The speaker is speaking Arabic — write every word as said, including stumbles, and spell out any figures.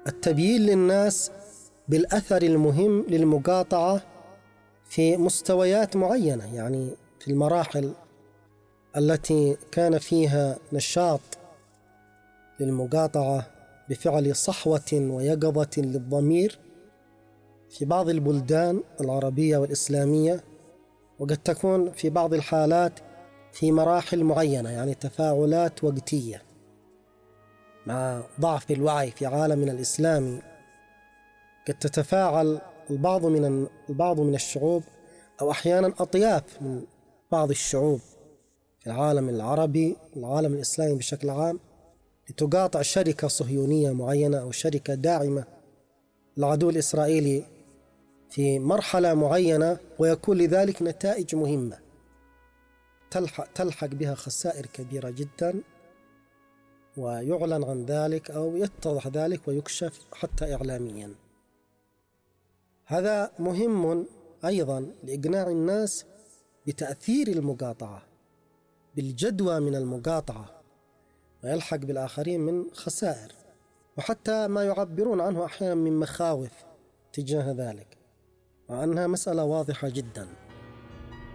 التبيين للناس بالأثر المهم للمقاطعة في مستويات معينة، يعني في المراحل التي كان فيها نشاط للمقاطعة بفعل صحوة ويقظة للضمير في بعض البلدان العربية والإسلامية، وقد تكون في بعض الحالات في مراحل معينة، يعني تفاعلات وقتية مع ضعف الوعي في عالمنا الإسلامي. قد تتفاعل البعض من البعض من الشعوب أو أحيانا أطياف من بعض الشعوب في العالم العربي العالم الإسلامي بشكل عام لتقاطع شركة صهيونية معينة أو شركة داعمة للعدو الإسرائيلي في مرحلة معينة، ويكون لذلك نتائج مهمة تلحق, تلحق بها خسائر كبيرة جدا، ويعلن عن ذلك أو يتضح ذلك ويكشف حتى إعلاميا. هذا مهم أيضا لإقناع الناس بتأثير المقاطعة، بالجدوى من المقاطعة، ويلحق بالآخرين من خسائر، وحتى ما يعبرون عنه أحيانا من مخاوف تجاه ذلك، وأنها مسألة واضحة جدا.